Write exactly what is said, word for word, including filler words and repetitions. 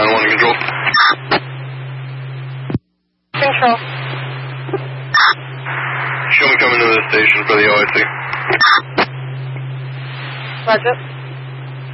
nine one control. Control. Show me coming to the station for the O I C. Roger.